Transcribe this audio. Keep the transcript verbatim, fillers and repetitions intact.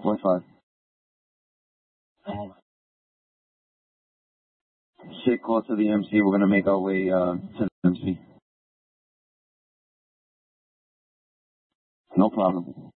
forty-five. Shit close to the M C. We're going to make our way uh, to the M C. No problem.